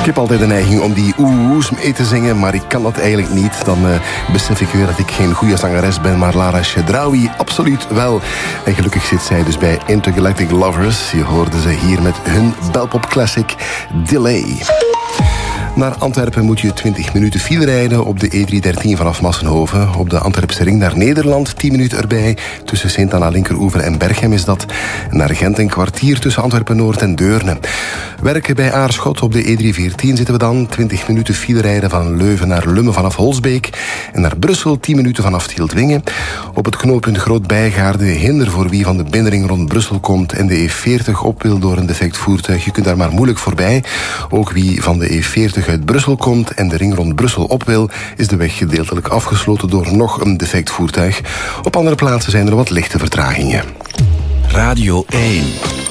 Ik heb altijd de neiging om die oehoes mee te zingen, maar ik kan dat eigenlijk niet. Dan besef ik weer dat ik geen goede zangeres ben, maar Lara Chedraoui absoluut wel. En gelukkig zit zij dus bij Intergalactic Lovers. Je hoorde ze hier met hun belpop classic Delay. Naar Antwerpen moet je 20 minuten file rijden op de E313 vanaf Massenhoven. Op de Antwerpse ring naar Nederland 10 minuten erbij. Tussen Sint-Anna Linkeroever en Berchem is dat. Naar Gent een kwartier tussen Antwerpen-Noord en Deurne. Werken bij Aarschot op de E314 zitten we dan. 20 minuten file rijden van Leuven naar Lummen vanaf Holsbeek. En naar Brussel 10 minuten vanaf Tieltwingen. Op het knooppunt Groot-Bijgaarde hinder voor wie van de binnenring rond Brussel komt en de E40 op wil door een defect voertuig. Je kunt daar maar moeilijk voorbij. Ook wie van de E40 uit Brussel komt en de ring rond Brussel op wil, is de weg gedeeltelijk afgesloten door nog een defect voertuig. Op andere plaatsen zijn er wat lichte vertragingen. Radio 1.